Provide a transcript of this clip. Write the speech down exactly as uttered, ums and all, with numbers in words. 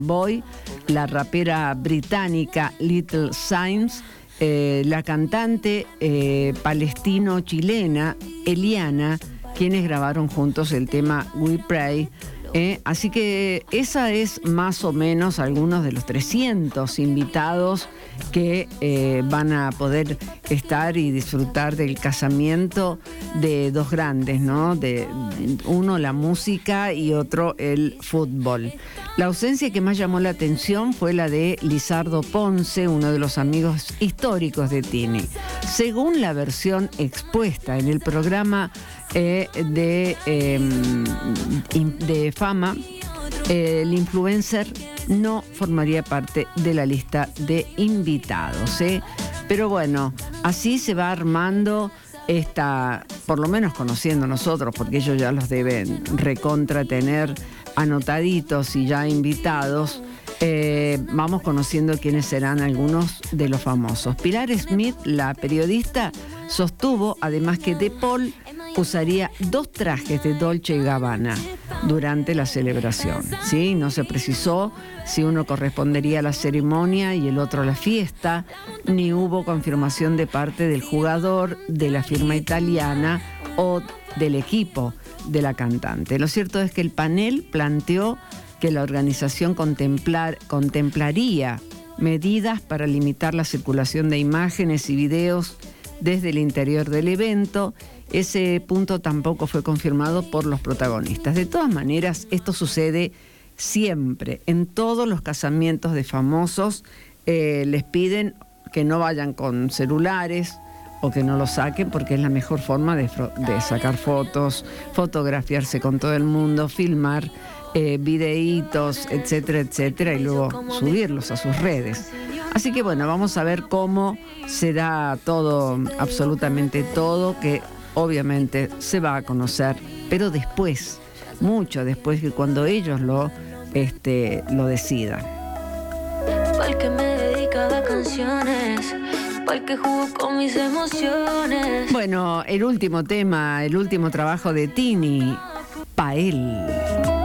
Boy, la rapera británica Little Sims, eh, la cantante eh, palestino-chilena Eliana, quienes grabaron juntos el tema We Pray. Eh, así que esa es más o menos algunos de los trescientos invitados que eh, van a poder estar y disfrutar del casamiento de dos grandes, ¿no? De, uno la música y otro el fútbol. La ausencia que más llamó la atención fue la de Lizardo Ponce, uno de los amigos históricos de Tini. Según la versión expuesta en el programa eh, de, eh, de Fama, eh, el influencer no formaría parte de la lista de invitados, ¿eh? Pero bueno, así se va armando esta, por lo menos conociendo nosotros, porque ellos ya los deben recontra tener anotaditos y ya invitados. Eh, vamos conociendo quiénes serán algunos de los famosos. Pilar Smith, la periodista, sostuvo además que De Paul usaría dos trajes de Dolce y Gabbana durante la celebración, ¿sí? No se precisó si uno correspondería a la ceremonia y el otro a la fiesta, ni hubo confirmación de parte del jugador, de la firma italiana o del equipo de la cantante. Lo cierto es que el panel planteó que la organización contemplar, contemplaría medidas para limitar la circulación de imágenes y videos desde el interior del evento. Ese punto tampoco fue confirmado por los protagonistas. De todas maneras, esto sucede siempre. En todos los casamientos de famosos eh, les piden que no vayan con celulares o que no los saquen, porque es la mejor forma de, de sacar fotos, fotografiarse con todo el mundo, filmar eh, videitos, etcétera, etcétera, y luego subirlos a sus redes. Así que bueno, vamos a ver cómo se da todo, absolutamente todo, que obviamente se va a conocer, pero después, mucho después, que cuando ellos lo, este, lo decidan. Porque me dedicaba canciones, porque jugó con mis emociones. Bueno, el último tema, el último trabajo de Tini, Pa' él.